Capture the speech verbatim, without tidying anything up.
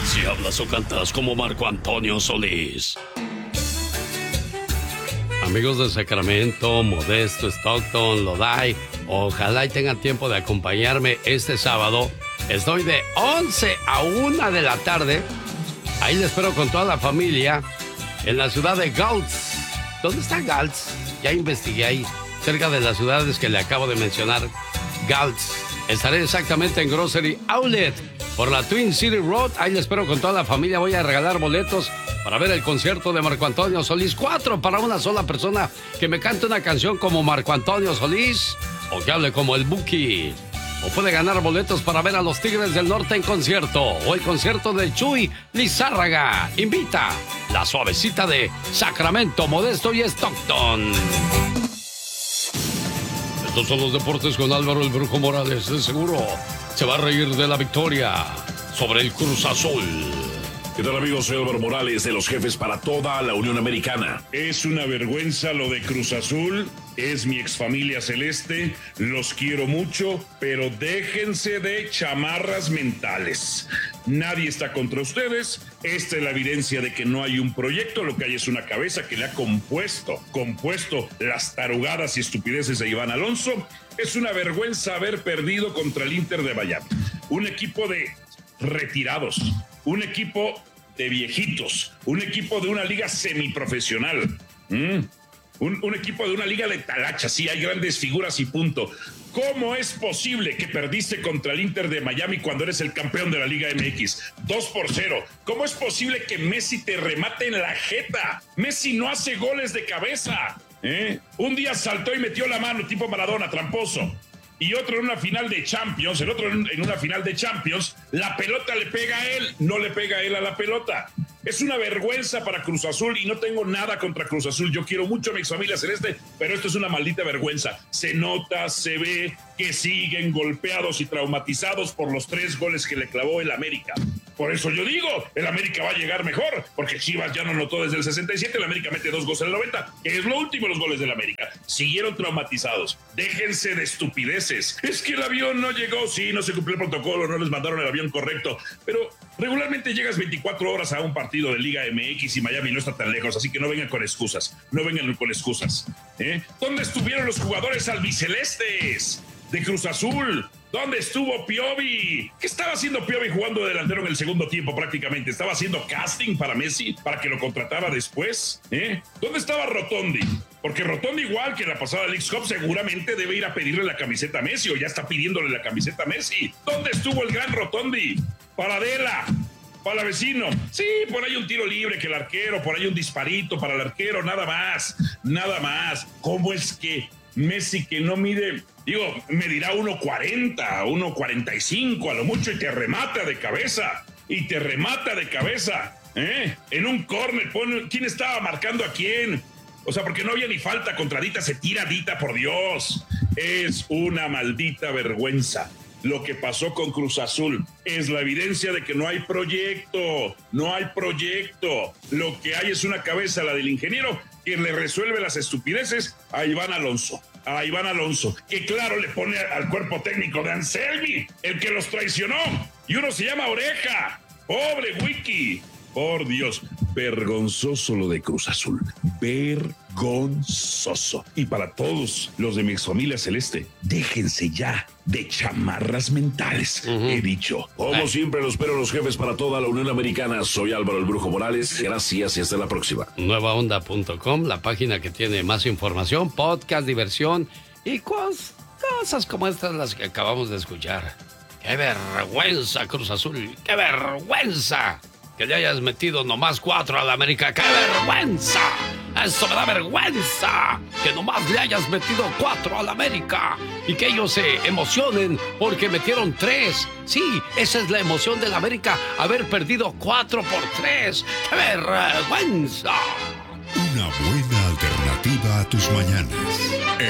Si hablas o cantas como Marco Antonio Solís. Amigos de Sacramento, Modesto, Stockton, Lodi, ojalá y tengan tiempo de acompañarme este sábado. Estoy de once a una de la tarde. Ahí les espero con toda la familia en la ciudad de Gultz. ¿Dónde está Gultz? Ya investigué ahí, cerca de las ciudades que le acabo de mencionar. Gultz. Estaré exactamente en Grocery Outlet por la Twin City Road. Ahí les espero con toda la familia. Voy a regalar boletos para ver el concierto de Marco Antonio Solís. Cuatro para una sola persona que me cante una canción como Marco Antonio Solís o que hable como el Buki. O puede ganar boletos para ver a los Tigres del Norte en concierto o el concierto de Chuy Lizárraga. Invita la suavecita de Sacramento, Modesto y Stockton. Estos son los deportes con Álvaro el Brujo Morales. De seguro se va a reír de la victoria sobre el Cruz Azul. ¿Qué tal, amigos? Soy Álvaro Morales, de los jefes para toda la Unión Americana. Es una vergüenza lo de Cruz Azul. Es mi exfamilia celeste. Los quiero mucho, pero déjense de chamarras mentales. Nadie está contra ustedes. Esta es la evidencia de que no hay un proyecto. Lo que hay es una cabeza que le ha compuesto, compuesto las tarugadas y estupideces de Iván Alonso. Es una vergüenza haber perdido contra el Inter de Miami. Un equipo de retirados, un equipo de viejitos, un equipo de una liga semiprofesional, mm. un, un equipo de una liga de talacha, sí, hay grandes figuras y punto. ¿Cómo es posible que perdiste contra el Inter de Miami cuando eres el campeón de la Liga M X? dos por cero. ¿Cómo es posible que Messi te remate en la jeta? Messi no hace goles de cabeza, ¿eh? Un día saltó y metió la mano tipo Maradona, tramposo. Y otro en una final de Champions, el otro en una final de Champions, la pelota le pega a él, no le pega a él a la pelota. Es una vergüenza para Cruz Azul y no tengo nada contra Cruz Azul. Yo quiero mucho a mi familia celeste, pero esto es una maldita vergüenza. Se nota, se ve que siguen golpeados y traumatizados por los tres goles que le clavó el América. Por eso yo digo, el América va a llegar mejor, porque Chivas ya no notó desde el sesenta y siete, el América mete dos goles en el noventa, que es lo último de los goles del América. Siguieron traumatizados. Déjense de estupideces. Es que el avión no llegó, sí, no se cumplió el protocolo, no les mandaron el avión correcto, pero regularmente llegas veinticuatro horas a un partido de Liga M X y Miami no está tan lejos, así que no vengan con excusas, no vengan con excusas. ¿Eh? ¿Dónde estuvieron los jugadores albicelestes de Cruz Azul? ¿Dónde estuvo Piovi? ¿Qué estaba haciendo Piovi jugando de delantero en el segundo tiempo prácticamente? ¿Estaba haciendo casting para Messi para que lo contratara después? ¿Eh? ¿Dónde estaba Rotondi? Porque Rotondi, igual que en la pasada Leagues Cup, seguramente debe ir a pedirle la camiseta a Messi o ya está pidiéndole la camiseta a Messi. ¿Dónde estuvo el gran Rotondi? Paradela. Para vecino, sí, por ahí un tiro libre que el arquero, por ahí un disparito para el arquero, nada más, nada más. ¿Cómo es que Messi, que no mide, digo, medirá uno cuarenta, uno cuarenta y cinco a lo mucho y te remata de cabeza, y te remata de cabeza, ¿eh? En un córner, pone, ¿quién estaba marcando a quién? O sea, porque no había ni falta contra Dita, se tira Dita, por Dios. Es una maldita vergüenza. Lo que pasó con Cruz Azul es la evidencia de que no hay proyecto, no hay proyecto. Lo que hay es una cabeza, la del ingeniero, que le resuelve las estupideces a Iván Alonso. A Iván Alonso, que claro le pone al cuerpo técnico de Anselmi, el que los traicionó. Y uno se llama Oreja. Pobre Wiki. Por Dios, vergonzoso lo de Cruz Azul. Vergonzoso. Y para todos los de mi exfamilia celeste, déjense ya de chamarras mentales, uh-huh. He dicho. Como siempre, los espero los jefes para toda la Unión Americana. Soy Álvaro el Brujo Morales. Gracias y hasta la próxima. nueva onda punto com, la página que tiene más información, podcast, diversión y cos- cosas como estas las que acabamos de escuchar. ¡Qué vergüenza, Cruz Azul! ¡Qué vergüenza! Que le hayas metido nomás cuatro a la América. ¡Qué vergüenza! ¡Eso me da vergüenza! Que nomás le hayas metido cuatro a la América. Y que ellos se emocionen porque metieron tres. Sí, esa es la emoción de la América, haber perdido cuatro por tres. ¡Qué vergüenza! Una buena alternativa a tus mañanas.